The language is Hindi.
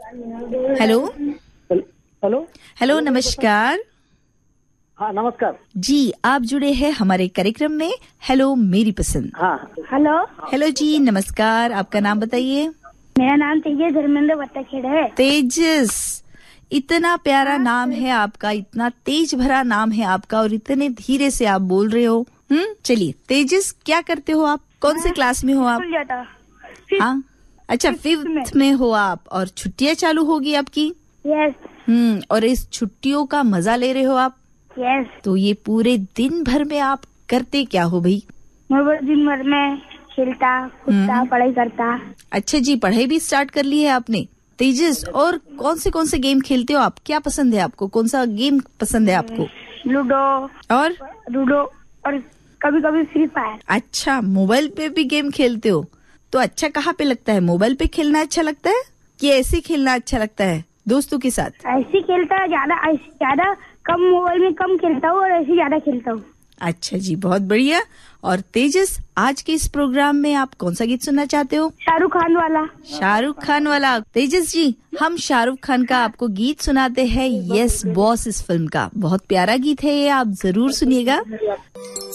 हेलो हेलो हेलो, नमस्कार हाँ नमस्कार जी। आप जुड़े हैं हमारे कार्यक्रम में हेलो मेरी पसंद। हाँ हेलो, हेलो जी, नमस्कार। आपका नाम बताइए। मेरा नाम तेजस धर्मेंद्र बट्टाखेड़ है। तेजस, इतना प्यारा नाम है आपका, इतना तेज भरा नाम है आपका और इतने धीरे से आप बोल रहे हो। चलिए तेजस, क्या करते हो आप? कौन से क्लास में हो आप? स्कूल जाता। हाँ, अच्छा, 5th में हो आप और छुट्टियाँ चालू होगी आपकी। यस और इस छुट्टियों का मजा ले रहे हो आप। यस। तो ये पूरे दिन भर में आप करते क्या हो भाई? मैं दिन भर में खेलता कूदता पढ़ाई करता। अच्छा जी, पढ़ाई भी स्टार्ट कर ली है आपने। तेजस, और कौन से गेम खेलते हो आप? क्या पसंद है आपको? कौन सा गेम पसंद है आपको? लूडो और कभी कभी फ्री फायर। अच्छा, मोबाइल पे भी गेम खेलते हो? तो अच्छा कहाँ पे लगता है? मोबाइल पे खेलना अच्छा लगता है कि ऐसे खेलना अच्छा लगता है दोस्तों के साथ? ऐसे खेलता, ज्यादा कम, मोबाइल में कम खेलता हूँ और ऐसे ज्यादा खेलता हूँ। अच्छा जी, बहुत बढ़िया। और तेजस, आज के इस प्रोग्राम में आप कौन सा गीत सुनना चाहते हो? शाहरुख खान वाला। शाहरुख खान वाला। तेजस जी, हम शाहरुख खान का आपको गीत सुनाते हैं, यस बॉस, इस फिल्म का। बहुत प्यारा गीत है ये, आप जरूर सुनिएगा।